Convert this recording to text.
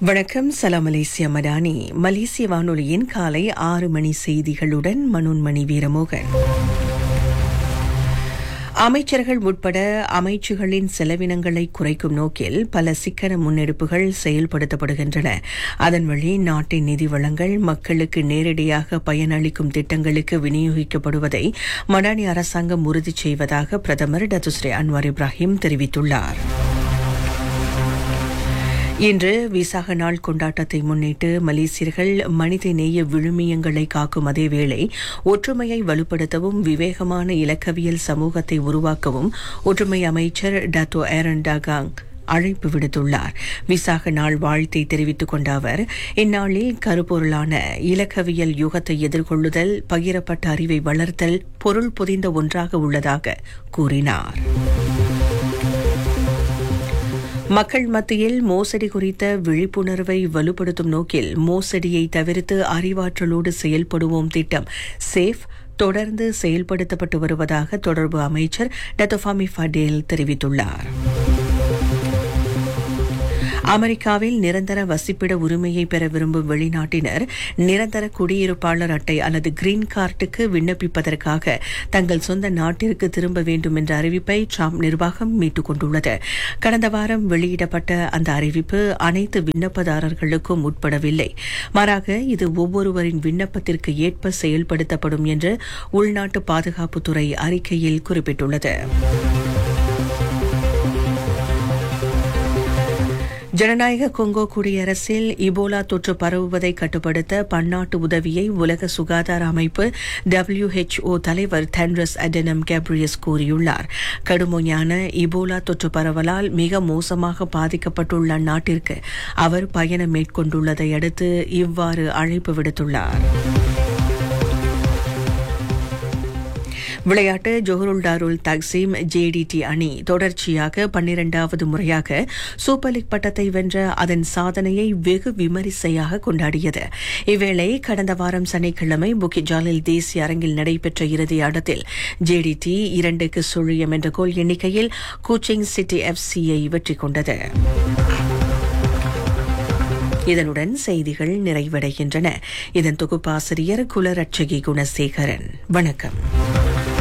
வணக்கம். சலாம் மலேசியா மடானி. மலேசிய வானொலியின் காலை 6 மணி செய்திகளுடன் மனோன்மணி வீரமோகன். அமைச்சர்கள் உட்பட அமைச்சுகளின் செலவினங்களை குறைக்கும் நோக்கில் பல சிக்கன முன்னெடுப்புகள் செயல்படுத்தப்படுகின்றன. அதன் வழி நாட்டின் நிதி வளங்கள் மக்களுக்கு நேரடியாக பயனளிக்கும் திட்டங்களுக்கு விநியோகிக்கப்படுவதை மடானி அரசாங்கம் உறுதி செய்வதாக பிரதமர் டத்துஸ்ரீ அன்வார் இப்ராஹிம் தெரிவித்துள்ளார். இன்று விசாக நாள் கொண்டாட்டத்தை முன்னிட்டு மலேசியர்கள் மனிதநேய விழுமியங்களை காக்கும் அதேவேளை ஒற்றுமையை வலுப்படுத்தவும் விவேகமான இலக்கவியல் சமூகத்தை உருவாக்கவும் ஒற்றுமை அமைச்சர் டத்தோ ஏரன் டாகாங் அழைப்பு விடுத்துள்ளார். விசாக நாள் வாழ்த்தை தெரிவித்துக் கொண்ட அவர், இந்நாளில் கருப்பொருளான இலக்கவியல் யுகத்தை எதிர்கொள்ளுதல், பகிரப்பட்ட அறிவை வளர்த்தல் பொருள் பொதிந்த ஒன்றாக உள்ளதாக கூறினார். மக்கள் மத்தியில் மோசடி குறித்த விழிப்புணர்வை வலுப்படுத்தும் நோக்கில் மோசடியை தவிர்த்து அறிவாற்றலோடு செயல்படுவோம் திட்டம் சேஃப் தொடர்ந்து செயல்படுத்தப்பட்டு வருவதாக தொடர்பு அமைச்சர் டத்தோ ஃபாமி ஃபடேல் தெரிவித்துள்ளார். அமெரிக்காவில் நிரந்தர வசிப்பிட உரிமையை பெற விரும்பும் வெளிநாட்டினர் நிரந்தர குடியிருப்பாளர் அட்டை அல்லது கிரீன் கார்டுக்கு விண்ணப்பிப்பதற்காக தங்கள் சொந்த நாட்டிற்கு திரும்ப வேண்டும் என்ற அறிவிப்பை ட்ரம்ப் நிர்வாகம் மீட்டுக் கொண்டுள்ளது. கடந்த வாரம் வெளியிடப்பட்ட அந்த அறிவிப்பு அனைத்து விண்ணப்பதாரர்களுக்கும் உட்படவில்லை. மாறாக இது ஒவ்வொருவரின் விண்ணப்பத்திற்கு ஏற்ப செயல்படுத்தப்படும் என்று உள்நாட்டு பாதுகாப்புத்துறை அறிக்கையில் குறிப்பிட்டுள்ளது. ஜனநாயக கொங்கோ குடியரசில் இபோலா தொற்று பரவுவதை கட்டுப்படுத்த பன்னாட்டு உதவியை உலக சுகாதார அமைப்பு WHO தலைவர் தெட்ரோஸ் அடனம் கெப்ரியஸ் கூறியுள்ளார். கடுமையான இபோலா தொற்று பரவலால் மிக மோசமாக பாதிக்கப்பட்டுள்ள அந்நாட்டிற்கு அவர் பயணம் மேற்கொண்டுள்ளதை அடுத்து இவ்வாறு அழைப்பு விடுத்துள்ளார். விளையாட்டு. ஜோஹருல் டாருல் தக்சீம் JDT அணி தொடர்ச்சியாக 12வது முறையாக சூப்பர் லீக் பட்டத்தை வென்ற அதன் சாதனையை வெகு விமரிசையாக கொண்டாடியது. இவ்வேளை கடந்த வாரம் சனிக்கிழமை புக்கிட் ஜாலில் தேசிய அரங்கில் நடைபெற்ற இறுதி ஆட்டத்தில் JDT 2-0 என்ற கோல் எண்ணிக்கையில் கூச்சிங் சிட்டி FCயை வெற்றி கொண்டது. இதனுடன் செய்திகள் நிறைவடைகின்றன. இதன் தொகுப்பாசிரியர் குலரட்சகி குணசேகரன். வணக்கம்.